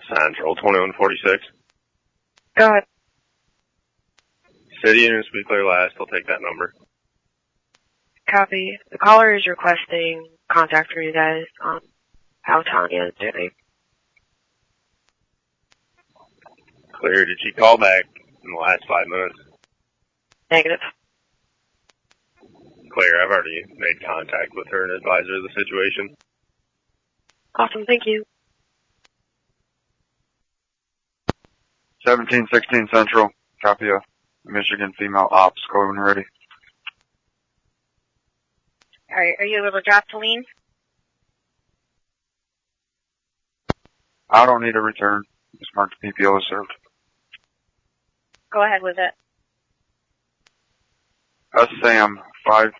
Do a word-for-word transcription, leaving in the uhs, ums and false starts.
Central, twenty-one forty-six. Go ahead. City units will be clear last. I'll take that number. Copy. The caller is requesting contact from you guys on how Tanya is doing. Clear. Did she call back in the last five minutes? Negative. Clear. I've already made contact with her and advised her of the situation. Awesome. Thank you. seventeen sixteen Central. Copy a Michigan female ops code when ready. Alright, are you able to drop to lean? I don't need a return. Just mark the P P O as served. Go ahead with it. S SAM five